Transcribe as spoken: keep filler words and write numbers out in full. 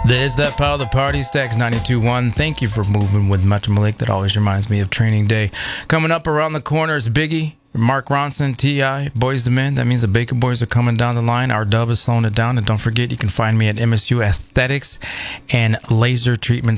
There's that power of the party, Stacks ninety-two point one. Thank you for moving with Metro Malik. That always reminds me of training day. Coming up around the corner is Biggie, Mark Ronson, T I, Boys to Men. That means the Baker Boys are coming down the line. Our Dove is slowing it down. And don't forget, you can find me at M S U Aesthetics and Laser Treatment